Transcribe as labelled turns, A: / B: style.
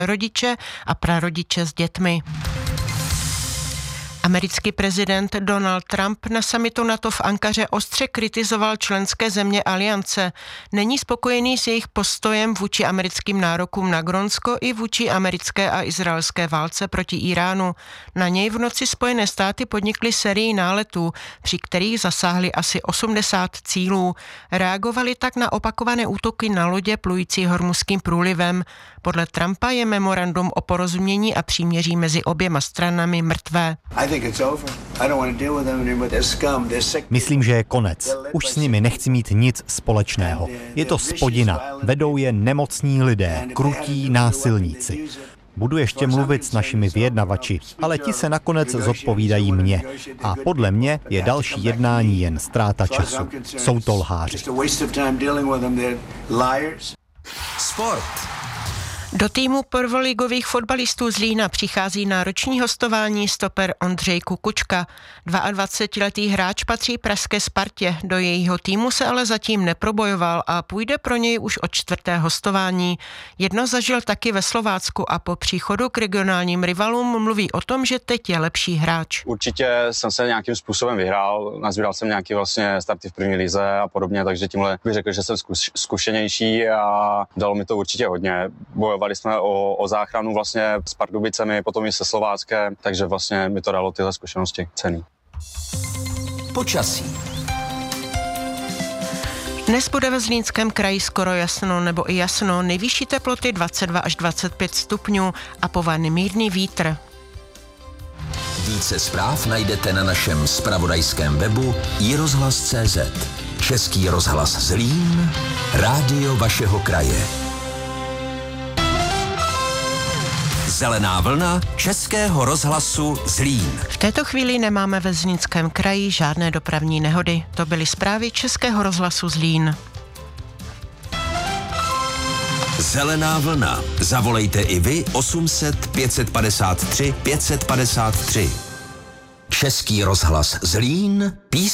A: rodiče a prarodiče s dětmi. Americký prezident Donald Trump na summitu NATO v Ankaře ostře kritizoval členské země aliance. Není spokojený s jejich postojem vůči americkým nárokům na Grónsko i vůči americké a izraelské válce proti Iránu. Na něj v noci Spojené státy podnikly sérii náletů, při kterých zasáhly asi 80 cílů. Reagovali tak na opakované útoky na lodě plující Hormuzským průlivem. Podle Trumpa je memorandum o porozumění a příměří mezi oběma stranami mrtvé.
B: Myslím, že je konec. Už s nimi nechci mít nic společného. Je to spodina. Vedou je nemocní lidé, krutí násilníci. Budu ještě mluvit s našimi vyjednavači, ale ti se nakonec zodpovídají mně. A podle mě je další jednání jen ztráta času. Jsou to lháři.
C: Sport.
A: Do týmu prvoligových fotbalistů Zlína přichází na roční hostování stoper Ondřej Kukučka. 22letý hráč patří pražské Spartě, do jejího týmu se ale zatím neprobojoval a půjde pro něj už o 4. hostování. Jedno zažil taky ve Slovácku a po příchodu k regionálním rivalům mluví o tom, že teď je lepší hráč.
D: Určitě jsem se nějakým způsobem vyhrál, nazbíral jsem nějaký vlastně starty v první lize a podobně, takže tímhle bych řekl, že jsem zkušenější a dalo mi to určitě hodně. Bojovali jsme o záchranu vlastně s Pardubicemi, potom i se Slováckem, takže vlastně mi to dalo tyhle zkušenosti cenný.
C: Počasí.
A: Dnes bude ve Zlínském kraji skoro jasno nebo i jasno, nejvyšší teploty 22 až 25 stupňů a povaný mírný vítr.
C: Více zpráv najdete na našem zpravodajském webu iRozhlas.cz. Český rozhlas Zlín, rádio vašeho kraje. Zelená vlna Českého rozhlasu Zlín.
A: V této chvíli nemáme ve Zlínském kraji žádné dopravní nehody. To byly zprávy Českého rozhlasu Zlín.
C: Zelená vlna. Zavolejte i vy 800 553 553. Český rozhlas Zlín.